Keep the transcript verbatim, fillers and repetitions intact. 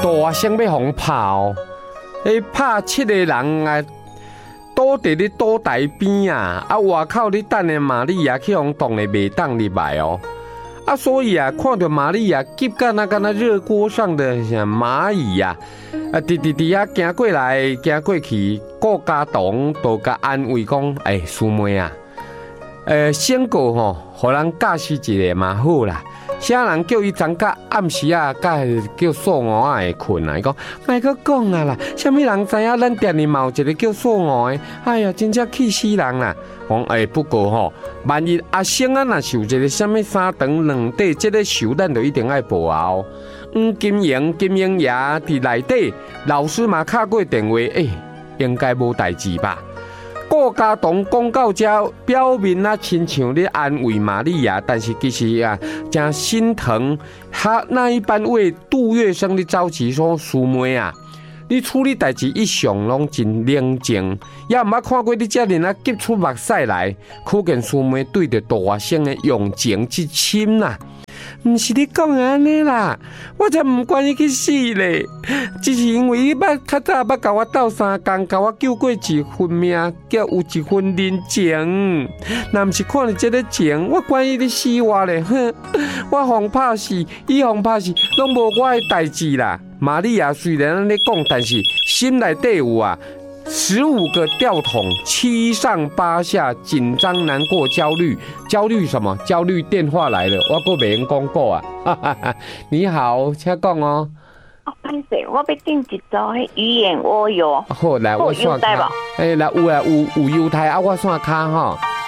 大声要互拍哦，迄拍七个人啊，倒伫咧赌台边啊，啊外口咧等的玛利亚去互冻的袂当入来哦。啊，所以啊，看到玛利亚急到那敢那热锅上的像蚂蚁呀、啊，啊，直直直啊行过来，行过去，顾家堂都甲安慰讲，哎、欸，师妹啊，呃，先过吼，互人教示一下嘛好啦。啥人叫伊昨甲暗时啊，甲叫素娥啊会困啊？伊讲，莫阁讲啊啦，啥物人知影咱店里嘛有一个叫素娥的？哎呀，真正气死人啦！讲诶，不过吼，万一阿星啊，若是有一个啥物三长两短，这个手咱就一定爱报啊哦。黄金英、金英爷伫内底，老师嘛敲过电话，诶、欸，应该无代志吧？顾家堂讲到这，表面啊亲像咧安慰玛利亚，但是其实啊，真心疼他那一班为杜月笙的着急说：“师妹啊，你处理代志一向拢真冷静，也毋捌看过你遮尔啊急出目屎来，可见师妹对着大学生的用情之深呐。”毋是你讲的安尼啦，我才毋管伊去死咧，只是因为伊捌较早捌甲我斗相共，甲我救过一份命，叫有一份人情。若毋是看你这个情，我管伊咧死活咧，哼！我互拍死，伊互拍死，拢无我的代志啦。玛利亚虽然安尼讲，但是心内底有啊。十五个吊桶，七上八下，紧张、难过、焦虑，焦虑什么？焦虑电话来了，我搁袂用讲过啊！哈哈哈，你好，请讲哦。 哦，歹势，我要订一组迄语言我有。 好，来我刷卡。诶，来有啊，有有犹太啊，我刷卡吼。